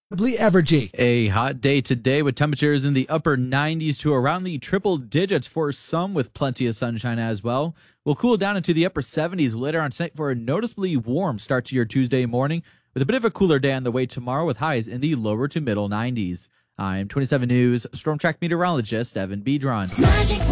Evergy. A hot day today with temperatures in the upper 90s to around the triple digits for some, with plenty of sunshine as well. We'll cool down into the upper 70s later on tonight for a noticeably warm start to your Tuesday morning, with a bit of a cooler day on the way tomorrow with highs in the lower to middle 90s. I'm 27 News Storm Track meteorologist Evan Bedron.